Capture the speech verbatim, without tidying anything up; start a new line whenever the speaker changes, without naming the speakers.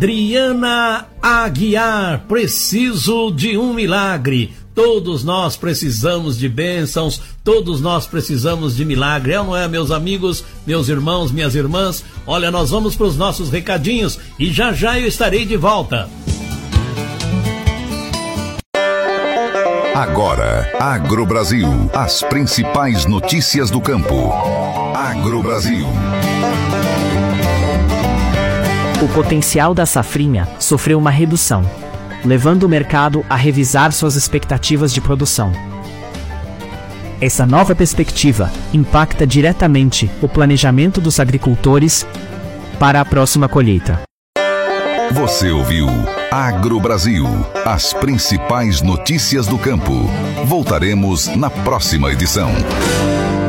Adriana Aguiar, preciso de um milagre. Todos nós precisamos de bênçãos, todos nós precisamos de milagre, é ou não é, meus amigos, meus irmãos, minhas irmãs? Olha, nós vamos para os nossos recadinhos e já já eu estarei de volta.
Agora, AgroBrasil, as principais notícias do campo. AgroBrasil.
O potencial da safrinha sofreu uma redução, levando o mercado a revisar suas expectativas de produção. Essa nova perspectiva impacta diretamente o planejamento dos agricultores para a próxima colheita.
Você ouviu AgroBrasil, as principais notícias do campo. Voltaremos na próxima edição.